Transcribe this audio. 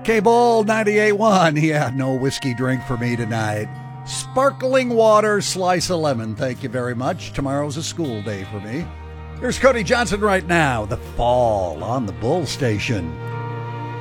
K-Bull 98.1. Yeah, no whiskey drink for me tonight. Sparkling water, slice of lemon. Thank you very much. Tomorrow's a school day for me. Here's Cody Johnson right now. The Fall on the Bull Station.